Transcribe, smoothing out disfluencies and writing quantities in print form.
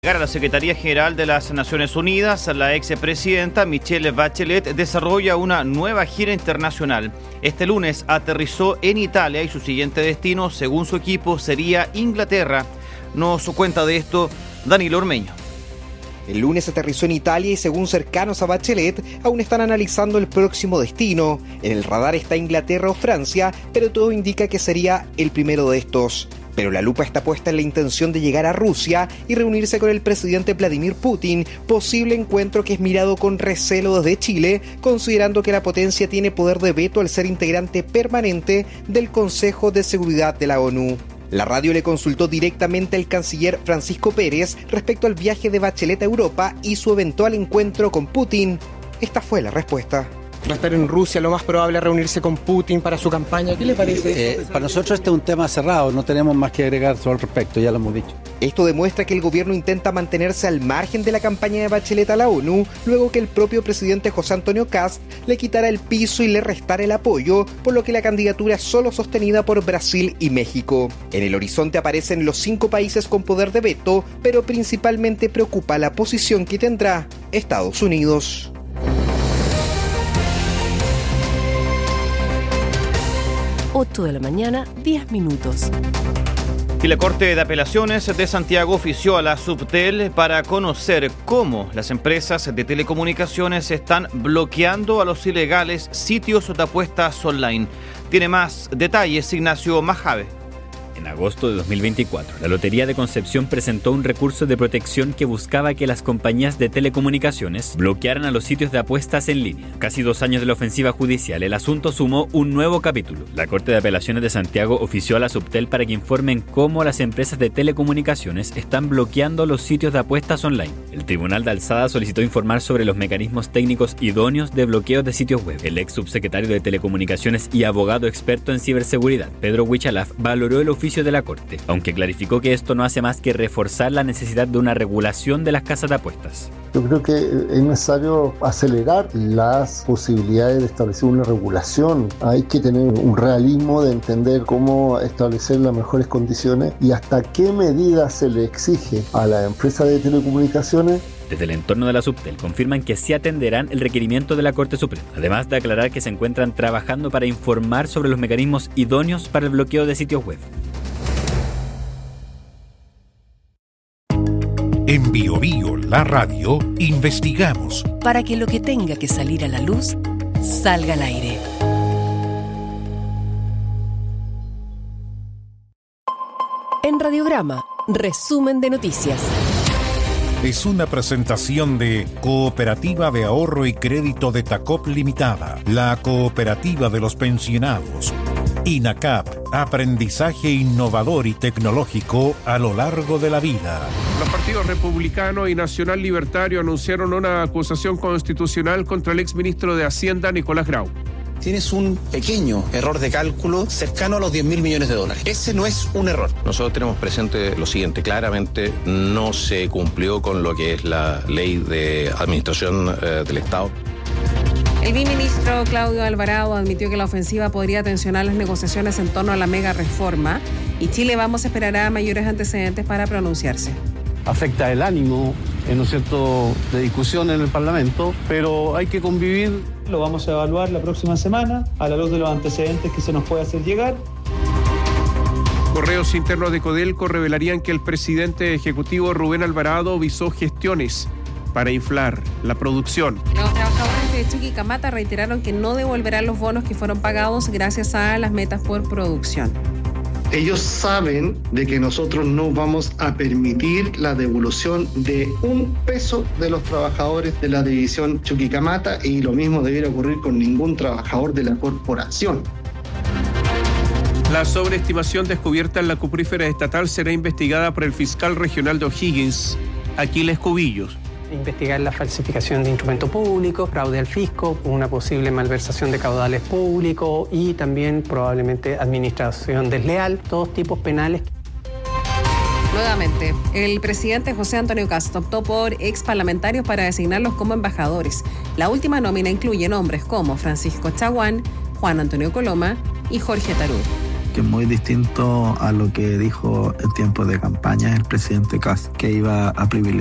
A la Secretaría General de las Naciones Unidas, la expresidenta Michelle Bachelet desarrolla una nueva gira internacional. Este lunes aterrizó en Italia y su siguiente destino, según su equipo, sería Inglaterra. Nos cuenta de esto Danilo Ormeño. El lunes aterrizó en Italia y según cercanos a Bachelet, aún están analizando el próximo destino. En el radar está Inglaterra o Francia, pero todo indica que sería el primero de estos. Pero la lupa está puesta en la intención de llegar a Rusia y reunirse con el presidente Vladimir Putin, posible encuentro que es mirado con recelo desde Chile, considerando que la potencia tiene poder de veto al ser integrante permanente del Consejo de Seguridad de la ONU. La radio le consultó directamente al canciller Francisco Pérez respecto al viaje de Bachelet a Europa y su eventual encuentro con Putin. Esta fue la respuesta. Va a estar en Rusia, lo más probable es reunirse con Putin para su campaña. ¿Qué le parece? Para nosotros este es un tema cerrado, no tenemos más que agregar sobre el respecto, ya lo hemos dicho. Esto demuestra que el gobierno intenta mantenerse al margen de la campaña de Bachelet a la ONU, luego que el propio presidente José Antonio Kast le quitara el piso y le restara el apoyo, por lo que la candidatura es solo sostenida por Brasil y México. En el horizonte aparecen los 5 países con poder de veto, pero principalmente preocupa la posición que tendrá Estados Unidos. 8 de la mañana, 10 minutos. Y la Corte de Apelaciones de Santiago ofició a la Subtel para conocer cómo las empresas de telecomunicaciones están bloqueando a los ilegales sitios de apuestas online. Tiene más detalles Ignacio Majave. En agosto de 2024, la Lotería de Concepción presentó un recurso de protección que buscaba que las compañías de telecomunicaciones bloquearan a los sitios de apuestas en línea. Casi 2 años de la ofensiva judicial, el asunto sumó un nuevo capítulo. La Corte de Apelaciones de Santiago ofició a la Subtel para que informen cómo las empresas de telecomunicaciones están bloqueando los sitios de apuestas online. El Tribunal de Alzada solicitó informar sobre los mecanismos técnicos idóneos de bloqueo de sitios web. El ex subsecretario de Telecomunicaciones y abogado experto en ciberseguridad, Pedro Huichalaf, valoró el oficio de la Corte, aunque clarificó que esto no hace más que reforzar la necesidad de una regulación de las casas de apuestas. Yo creo que es necesario acelerar las posibilidades de establecer una regulación. Hay que tener un realismo de entender cómo establecer las mejores condiciones y hasta qué medida se le exige a la empresa de telecomunicaciones. Desde el entorno de la Subtel confirman que sí atenderán el requerimiento de la Corte Suprema, además de aclarar que se encuentran trabajando para informar sobre los mecanismos idóneos para el bloqueo de sitios web. En Bio Bio, la radio, investigamos para que lo que tenga que salir a la luz, salga al aire. En Radiograma, resumen de noticias. Es una presentación de Cooperativa de Ahorro y Crédito de Tacop Limitada, la cooperativa de los pensionados. INACAP, aprendizaje innovador y tecnológico a lo largo de la vida. Los partidos republicano y Nacional Libertario anunciaron una acusación constitucional contra el exministro de Hacienda, Nicolás Grau. Tienes un pequeño error de cálculo cercano a los 10.000 millones de dólares. Ese no es un error. Nosotros tenemos presente lo siguiente. Claramente no se cumplió con lo que es la ley de administración del Estado. El viceministro Claudio Alvarado admitió que la ofensiva podría tensionar las negociaciones en torno a la mega reforma y Chile Vamos esperará mayores antecedentes para pronunciarse. Afecta el ánimo, ¿no es cierto?, de discusión en el Parlamento, pero hay que convivir. Lo vamos a evaluar la próxima semana a la luz de los antecedentes que se nos puede hacer llegar. Correos internos de Codelco revelarían que el presidente ejecutivo Rubén Alvarado visó gestiones para inflar la producción. Los trabajadores de Chuquicamata reiteraron que no devolverán los bonos que fueron pagados gracias a las metas por producción. Ellos saben de que nosotros no vamos a permitir la devolución de un peso de los trabajadores de la división Chuquicamata y lo mismo debiera ocurrir con ningún trabajador de la corporación. La sobreestimación descubierta en la cuprífera estatal será investigada por el fiscal regional de O'Higgins, Aquiles Cubillos. Investigar la falsificación de instrumento público, fraude al fisco, una posible malversación de caudales públicos y también probablemente administración desleal, todos tipos penales. Nuevamente, el presidente José Antonio Kast optó por ex parlamentarios para designarlos como embajadores. La última nómina incluye nombres como Francisco Chaguán, Juan Antonio Coloma y Jorge Tarú. que es muy distinto a lo que dijo en tiempos de campaña el presidente Kast, que iba a privilegiar